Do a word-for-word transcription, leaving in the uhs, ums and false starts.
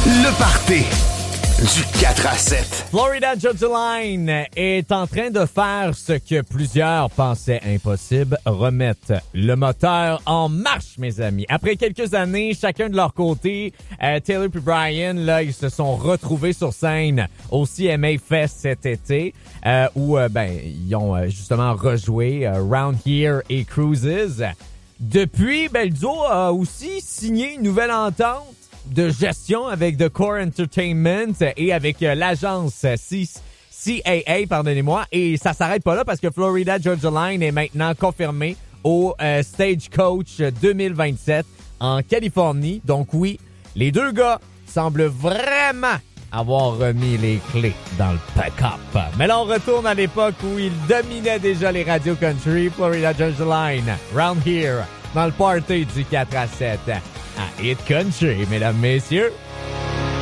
Le party du quatre à sept. Florida Georgia Line est en train de faire ce que plusieurs pensaient impossible, remettre le moteur en marche, mes amis. Après quelques années, chacun de leur côté, euh, Taylor et Brian, là, ils se sont retrouvés sur scène au C M A Fest cet été, euh, où euh, ben ils ont euh, justement rejoué euh, Round Here et Cruises. Depuis, ben, le duo a aussi signé une nouvelle entente de gestion avec The Core Entertainment et avec euh, l'agence C- C A A, pardonnez-moi. Et ça s'arrête pas là parce que Florida Georgia Line est maintenant confirmé au euh, Stagecoach deux mille vingt-sept en Californie. Donc oui, les deux gars semblent vraiment avoir remis les clés dans le pick-up. Mais là, on retourne à l'époque où ils dominaient déjà les radios country. Florida Georgia Line, Round Here, dans le party du quatre à sept. À Hit Country, mesdames, messieurs.